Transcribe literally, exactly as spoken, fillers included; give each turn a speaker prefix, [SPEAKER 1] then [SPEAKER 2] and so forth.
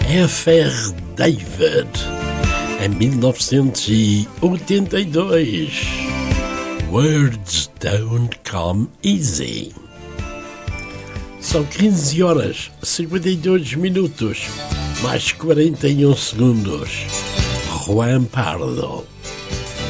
[SPEAKER 1] F R David, em mil novecentos e oitenta e dois. Words don't come easy. São quinze horas, cinquenta e dois minutos, mais quarenta e um segundos. Juan Pardo.